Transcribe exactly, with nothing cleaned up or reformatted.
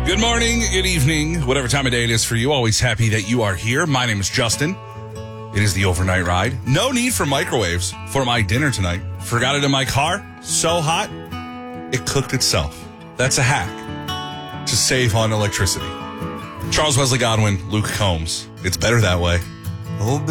Good morning, good evening, whatever time of day it is for you. Always happy that you are here. My name is Justin. It is the overnight ride. No need for microwaves for my dinner tonight. Forgot it in my car. So hot, it cooked itself. That's a hack to save on electricity. Charles Wesley Godwin, Luke Combs. It's better that way. Oh,